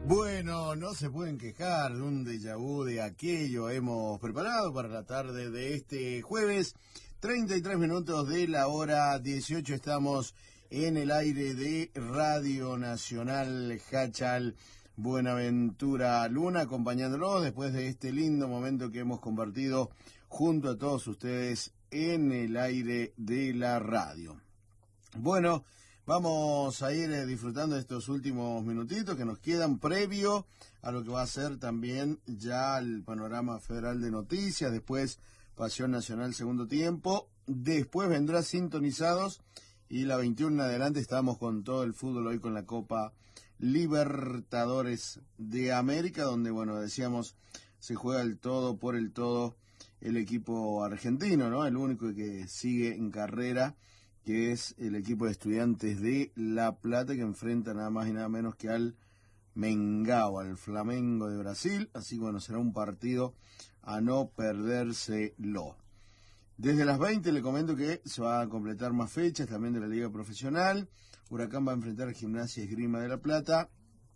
Bueno, no se pueden quejar de un déjà vu de aquello. Hemos preparado para la tarde de este jueves, 33 minutos de la hora 18. Estamos en el aire de Radio Nacional Hachal Buenaventura Luna, acompañándolos después de este lindo momento que hemos compartido junto a todos ustedes en el aire de la radio. Bueno, vamos a ir disfrutando de estos últimos minutitos que nos quedan previo a lo que va a ser también ya el panorama federal de noticias, después Pasión Nacional segundo tiempo, después vendrá Sintonizados y la 21 en adelante estamos con todo el fútbol hoy con la Copa Libertadores de América, donde, bueno, decíamos, se juega el todo por el todo el equipo argentino, ¿no? El único que sigue en carrera, que es el equipo de Estudiantes de La Plata, que enfrenta nada más y nada menos que al Mengao, al Flamengo de Brasil. Así que bueno, será un partido a no perdérselo. Desde las 20 le comento que se va a completar más fechas también de la Liga Profesional. Huracán va a enfrentar a Gimnasia y Esgrima de La Plata.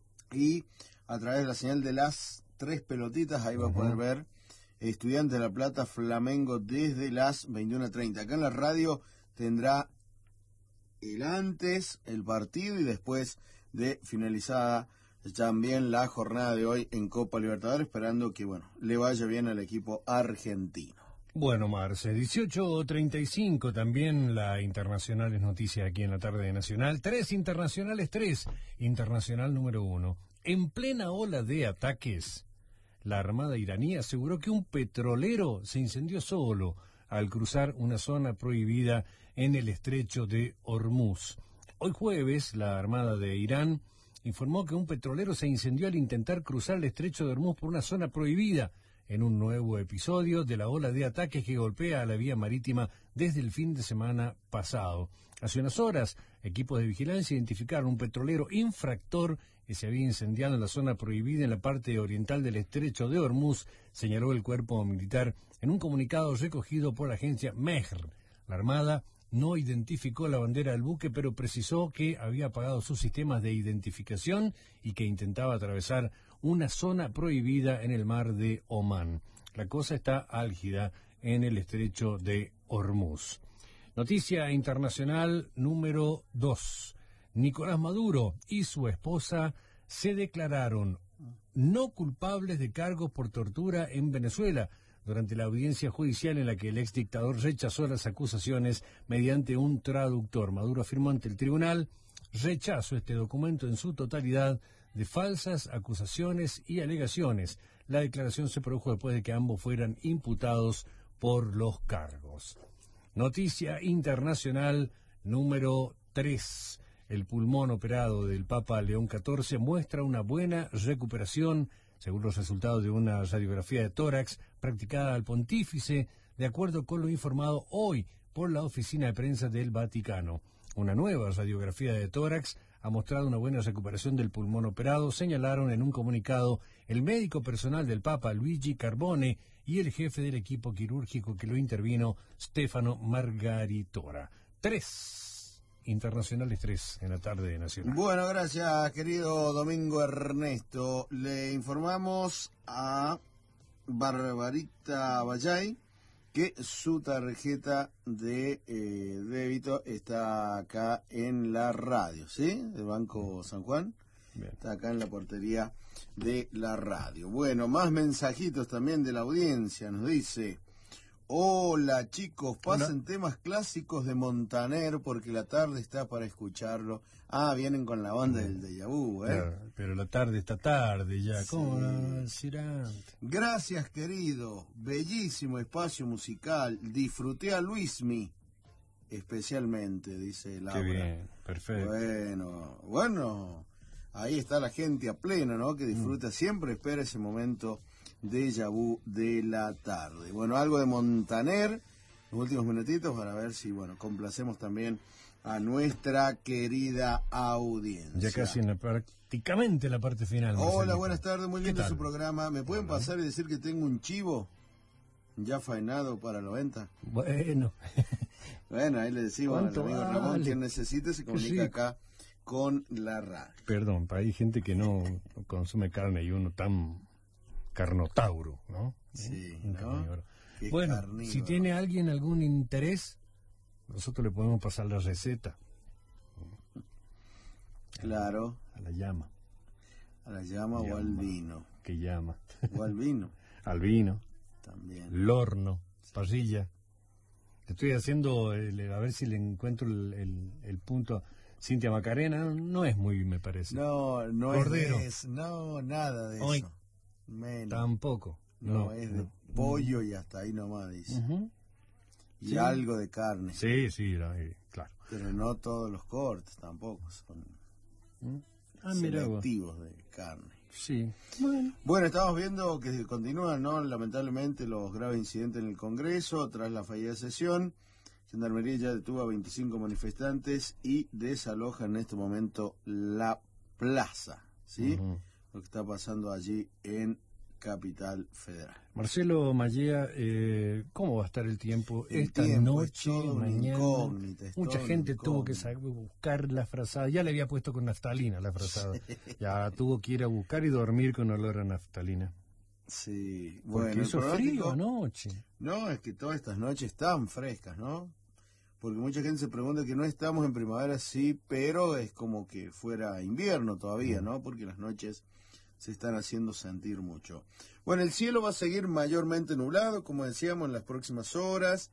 Y a través de la señal de las 3 pelotitas, ahí va a poder ver Estudiantes de La Plata, Flamengo desde las 21:30. Acá en la radio tendrá el antes, el partido y después de finalizada también la jornada de hoy en Copa Libertadores, esperando que, bueno, le vaya bien al equipo argentino. Bueno, Marce, 18:35 también la internacional es noticia aquí en la tarde de Nacional. 3 internacionales, 3. Internacional número 1. En plena ola de ataques, la Armada iraní aseguró que un petrolero se incendió solo al cruzar una zona prohibida en el estrecho de Hormuz. Hoy jueves, la Armada de Irán informó que un petrolero se incendió al intentar cruzar el estrecho de Hormuz por una zona prohibida, en un nuevo episodio de la ola de ataques que golpea a la vía marítima desde el fin de semana pasado. Hace unas horas, equipos de vigilancia identificaron un petrolero infractor que se había incendiado en la zona prohibida en la parte oriental del estrecho de Hormuz, señaló el cuerpo militar en un comunicado recogido por la agencia Mehr. La Armada no identificó la bandera del buque, pero precisó que había apagado sus sistemas de identificación y que intentaba atravesar una zona prohibida en el mar de Omán. La cosa está álgida en el estrecho de Hormuz. Noticia internacional número 2. Nicolás Maduro y su esposa se declararon no culpables de cargos por tortura en Venezuela durante la audiencia judicial en la que el exdictador rechazó las acusaciones mediante un traductor. Maduro afirmó ante el tribunal: rechazo este documento en su totalidad de falsas acusaciones y alegaciones. La declaración se produjo después de que ambos fueran imputados por los cargos. Noticia internacional número 3. El pulmón operado del Papa León XIV muestra una buena recuperación, según los resultados de una radiografía de tórax practicada al pontífice, de acuerdo con lo informado hoy por la oficina de prensa del Vaticano. Una nueva radiografía de tórax ha mostrado una buena recuperación del pulmón operado, señalaron en un comunicado el médico personal del Papa, Luigi Carbone, y el jefe del equipo quirúrgico que lo intervino, Stefano Margaritora. 3 internacionales, 3 en la tarde de Nacional. Bueno, gracias, querido Domingo Ernesto. Le informamos a Barbarita Vallay que su tarjeta de débito está acá en la radio, ¿sí? Del Banco San Juan. Bien. Está acá en la portería de la radio. Bueno, más mensajitos también de la audiencia. Nos dice: hola chicos, pasen temas clásicos de Montaner porque la tarde está para escucharlo. Ah, vienen con la banda del déjà vu, Pero la tarde está tarde ya, sí. ¿Cómo decir antes? Gracias, querido, bellísimo espacio musical, disfruté a Luismi especialmente, dice Laura. Qué bien, perfecto. Bueno, ahí está la gente a pleno, ¿no? Que disfruta, siempre espera ese momento déjà vu de la tarde. Bueno, algo de Montaner, los últimos minutitos para ver si, bueno, complacemos también a nuestra querida audiencia. Ya casi prácticamente la parte final. Hola, Marcelito. Buenas tardes, muy lindo su programa. ¿Me pueden pasar y decir que tengo un chivo ya faenado para 90? Bueno. Bueno, ahí le decimos al amigo Ramón, quien necesite se comunica acá con la radio. Perdón, hay gente que no consume carne y uno tan carnotauro, ¿no? Sí, Un ¿no? carnívoro. Qué Bueno, carnívoro. si tiene alguien algún interés, nosotros le podemos pasar la receta. Claro, A la llama. a la llama o al vino. ¿Qué llama? O al vino Al vino, también. horno, parrilla. Estoy haciendo, a ver si le encuentro el punto. Cintia Macarena, no es muy, me parece. No, no Cordero. es de eso. No, nada de Hoy. eso. Menos. Tampoco. No, es de pollo y hasta ahí nomás, dice. Ujú. Y Sí. algo de carne. Sí, claro. Pero no todos los cortes tampoco. Son Mira vos. selectivos de carne. Sí. Bueno, estamos viendo que continúan, ¿no? Lamentablemente los graves incidentes en el Congreso tras la fallida sesión. Gendarmería ya detuvo a 25 manifestantes y desaloja en este momento la plaza, ¿sí? Ujú. Lo que está pasando allí en Capital Federal. Marcelo Mallea, ¿cómo va a estar el tiempo El esta tiempo es noche, todo una mañana? incógnita, es Mucha todo gente una tuvo que incógnita. buscar la frazada. Ya le había puesto con naftalina la frazada. Ya tuvo que ir a buscar y dormir con olor a naftalina. Sí, Porque bueno, el hizo frío pronóstico- anoche. No, es que todas estas noches están frescas, ¿no? Porque mucha gente se pregunta que no estamos en primavera, sí, pero es como que fuera invierno todavía, ¿no? Porque las noches se están haciendo sentir mucho. Bueno, el cielo va a seguir mayormente nublado, como decíamos, en las próximas horas.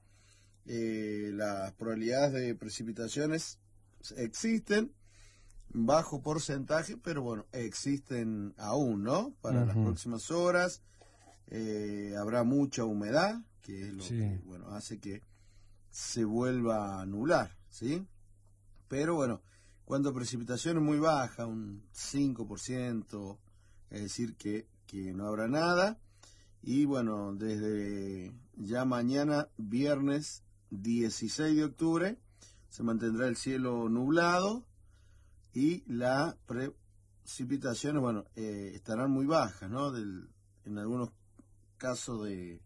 Las probabilidades de precipitaciones existen, bajo porcentaje, pero bueno, existen aún, ¿no? Para las Ujú. próximas horas. Habrá mucha humedad, que es lo Sí. que bueno, hace que se vuelva a nublar, ¿sí? Pero bueno, cuando precipitación es muy baja, un 5%, es decir, que no habrá nada. Y bueno, desde ya mañana, viernes 16 de octubre, se mantendrá el cielo nublado y las precipitaciones, bueno, estarán muy bajas, ¿no? En algunos casos de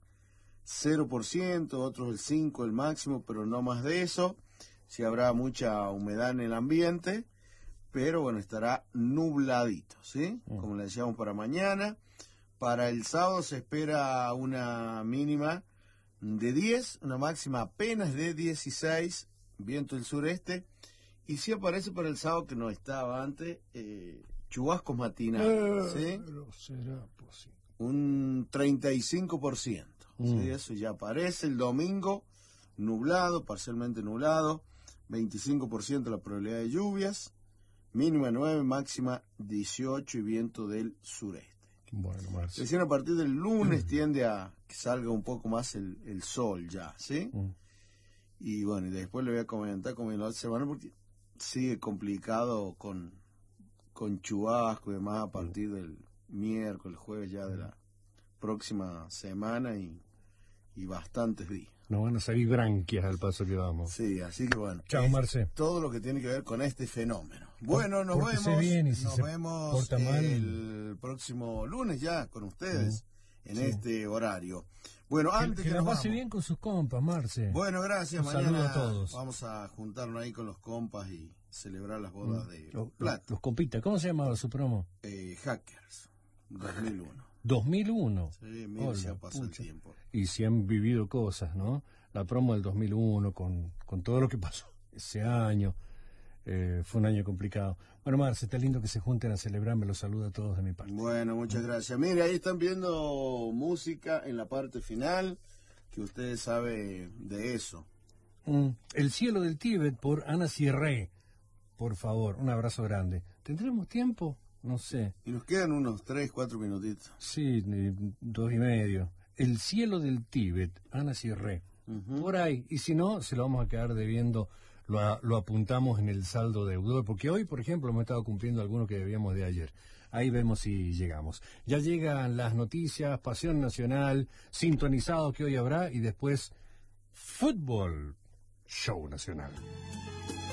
0%, otros el 5%, el máximo, pero no más de eso. Sí habrá mucha humedad en el ambiente, pero bueno, estará nubladito, ¿sí? Como le decíamos para mañana. Para el sábado se espera una mínima de 10, una máxima apenas de 16, viento del sureste. Y sí aparece para el sábado, que no estaba antes, chubascos matinales, ¿sí? Pero será posible. Un 35%. ¿Sí? Eso ya aparece. El domingo, nublado, parcialmente nublado, 25% la probabilidad de lluvias, mínima 9, máxima 18 y viento del sureste. Bueno, Marcelo. Recién a partir del lunes tiende a que salga un poco más el sol ya, ¿sí? Y bueno, y después le voy a comentar cómo viene la semana, porque sigue complicado con chubasco y demás a partir del miércoles, jueves ya de la próxima semana y bastantes días. Nos van a salir branquias al paso que vamos. Sí, así que bueno. Chao, es Marce. todo lo que tiene que ver con este fenómeno. Bueno, nos Pórtese vemos. bien, y si nos se vemos porta mal, el próximo lunes ya con ustedes en Sí. este horario. Bueno, antes que que nos nos pase vamos. bien con sus compas, Marce. Bueno, gracias. Un Mañana saludo a todos. vamos a juntarnos ahí con los compas y celebrar las bodas de Los Plata. compitas. ¿Cómo se llamaba su promo? Hackers 2001. 2001. Sí, mira, Hola, ya pasó el pucha. tiempo. Y si han vivido cosas, ¿no? La promo del 2001 con todo lo que pasó ese año. Fue un año complicado. Bueno, Marce, está lindo que se junten a celebrar. Me los saludo a todos de mi parte. Bueno, muchas gracias. Mire, ahí están viendo música en la parte final, que usted sabe de eso. El cielo del Tíbet por Ana Cirré. Por favor, un abrazo grande. ¿Tendremos tiempo? No sé. Y nos quedan unos 3, 4 minutitos. Sí, 2:30. El cielo del Tíbet, Ana Cirré. Por ahí. Y si no, se lo vamos a quedar debiendo. Lo apuntamos en el saldo deudor, porque hoy, por ejemplo, hemos estado cumpliendo algunos que debíamos de ayer. Ahí vemos si llegamos. Ya llegan las noticias, Pasión Nacional, sintonizado que hoy habrá, y después fútbol, show nacional.